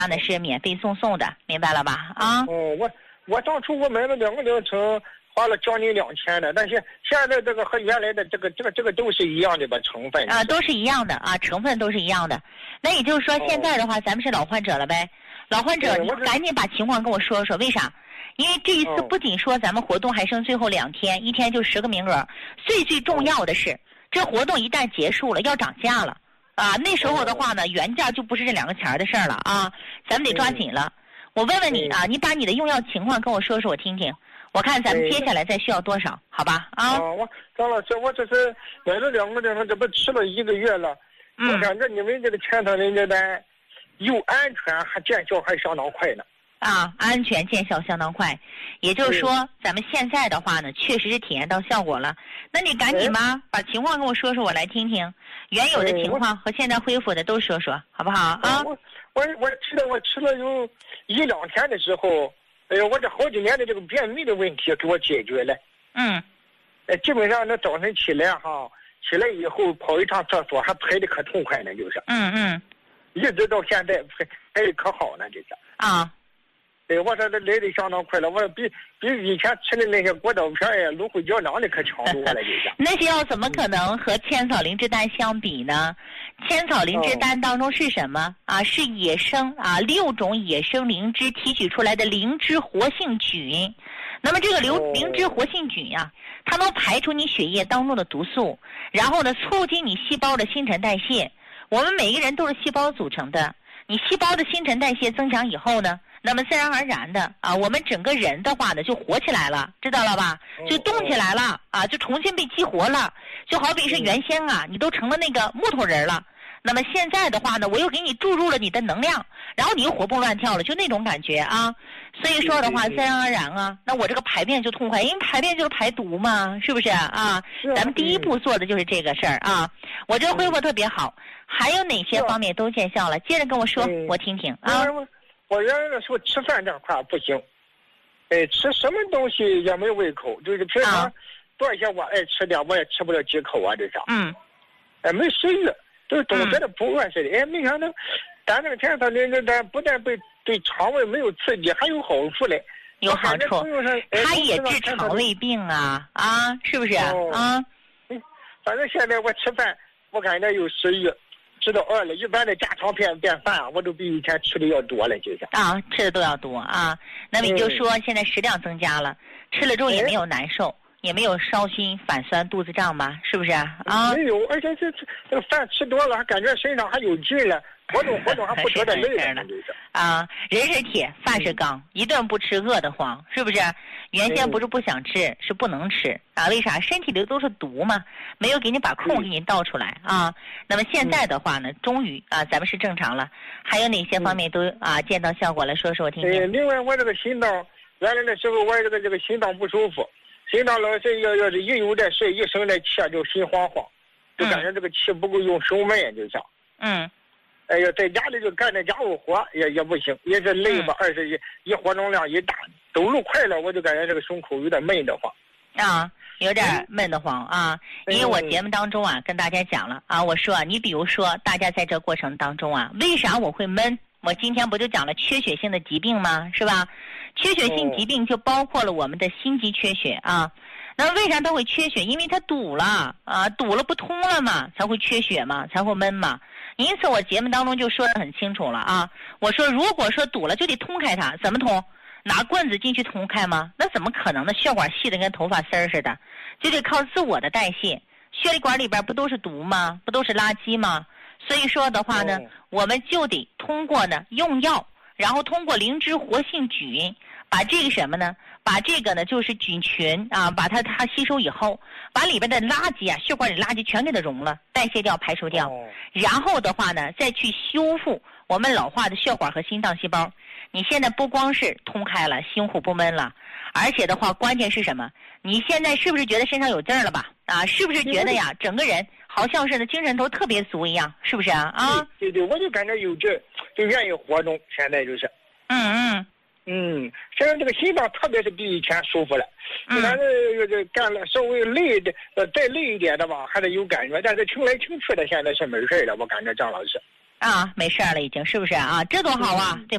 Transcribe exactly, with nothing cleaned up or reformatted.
那是免费送送的，明白了吧？啊。 哦，我我当初我买了两个疗程，花了将近两千的，但是现在这个和原来的这个这个这个都是一样的吧？成分啊，都是一样的啊，成分都是一样的。那也就是说，现在的话，咱们是老患者了呗？老患者，你赶紧把情况跟我说说，为啥？因为这一次不仅说咱们活动还剩最后两天，一天就十个名额。最最重要的是，这活动一旦结束了，要涨价了啊！那时候的话呢，原价就不是这两个钱的事儿了啊，咱们得抓紧了。我问问你啊，你把你的用药情况跟我说说，我听听，我看咱们接下来再需要多少，好吧？啊， 我张老师，我这是买了两个疗程，这不吃了一个月了，我感觉你们这个前头人家的又安全，还见效还相当快呢。 啊，安全见效相当快，也就是说，咱们现在的话呢，确实是体验到效果了。那你赶紧吧，把情况跟我说说，我来听听，原有的情况和现在恢复的都说说，好不好啊？ 我我我吃了我吃了有一两天的时候，哎呀，我这好几年的这个便秘的问题给我解决了。 嗯。 哎，基本上那早晨起来哈，起来以后跑一趟厕所，还排的可痛快呢，就是。 嗯嗯。 一直到现在排排的可好呢，这是。 啊。 对，我说这来的相当快了，我说比比以前吃的那些果刀片呀、芦荟胶囊的可强多了，就是。 那些药怎么可能和千草灵芝丹相比呢？千草灵芝丹当中是什么啊？是野生啊六种野生灵芝提取出来的灵芝活性菌。那么这个灵灵芝活性菌呀、啊，它能排除你血液当中的毒素，然后呢促进你细胞的新陈代谢。我们每个人都是细胞组成的，你细胞的新陈代谢增强以后呢？那么自然而然的啊，我们整个人的话呢就活起来了，知道了吧？就动起来了啊，就重新被激活了。就好比是原先啊，你都成了那个木头人了。那么现在的话呢，我又给你注入了你的能量，然后你又活蹦乱跳了，就那种感觉啊。所以说的话，自然而然啊，那我这个排便就痛快，因为排便就是排毒嘛，是不是啊？咱们第一步做的就是这个事儿啊。我这恢复特别好，还有哪些方面都见效了？接着跟我说，我听听啊。 我原来的时候吃饭这块不行，哎，吃什么东西也没有胃口，就是平常多一些我爱吃点，我也吃不了几口啊，这啥？ 嗯， 哎，没食欲，都总觉得不饿似的。哎，没想到，咱这个天上的咱不但对对肠胃没有刺激，还有好处嘞。 有好处，它也治肠胃病啊啊，是不是啊？ 嗯，反正现在我吃饭，我感觉有食欲。吃到饿了，一般的家常便便饭啊，我都比以前吃的要多了，就是啊，吃的都要多啊。那么也就是说，现在食量增加了，吃了之后也没有难受，也没有烧心、反酸、肚子胀吧？是不是啊？ 没有，而且这这这个饭吃多了，还感觉身上还有劲了，活动活动还不觉得累了。 啊，人是铁，饭是钢，一顿不吃饿得慌，是不是？原先不是不想吃，是不能吃啊？为啥？身体里都是毒嘛，没有给你把空给你倒出来啊。那么现在的话呢，终于啊，咱们是正常了。还有哪些方面都啊见到效果了？说说我听听。 呃，另外我这个心脏，原来的时候我这个这个心脏不舒服，心脏老是要要是一有点事，一生的气就心慌慌，就感觉这个气不够用，手慢就像。 嗯。 哎呀，在家里就干点家务活也也不行，也是累吧。二十一一活动量一大，走路快了，我就感觉这个胸口有点闷得慌。 啊，有点闷得慌啊！因为我节目当中啊，跟大家讲了啊，我说啊，你比如说，大家在这过程当中啊，为啥我会闷？我今天不就讲了缺血性的疾病吗？是吧？缺血性疾病就包括了我们的心肌缺血啊。那为啥它会缺血？因为它堵了啊，堵了不通了嘛，才会缺血嘛，才会闷嘛。因此我节目当中就说得很清楚了啊，我说如果说堵了就得通开它，怎么通？拿棍子进去通开吗？那怎么可能呢？血管细的跟头发丝儿似的，就得靠自我的代谢。血管里边不都是毒吗？不都是垃圾吗？所以说的话呢，我们就得通过呢用药，然后通过灵芝活性菌，把这个什么呢？把这个呢就是菌群啊，把它它吸收以后，把里边的垃圾啊，血管里垃圾全给它溶了，代谢掉、排除掉，然后的话呢，再去修复我们老化的血管和心脏细胞。你现在不光是通开了，心虎不闷了，而且的话，关键是什么？你现在是不是觉得身上有劲儿了吧？啊，是不是觉得呀，整个人好像是的精神头特别足一样，是不是啊？啊， 对对，我就感觉有劲儿，就愿意活动。现在就是， 嗯嗯。 嗯，现在这个心脏特别是比以前舒服了。嗯。咱这这干了稍微累的，呃，再累一点的吧，还得有感觉。但是轻来轻去的，现在是没事了。我感觉张老师。 啊，没事了，已经是不是啊？这多好啊！对。